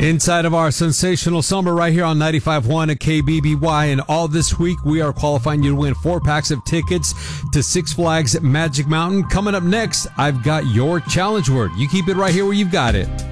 Inside of our sensational summer right here on 95.1 at KBBY, and all this week we are qualifying you to win 4 packs of tickets to Six Flags Magic Mountain. Coming up next, I've got your challenge word. You keep it right here where you've got it.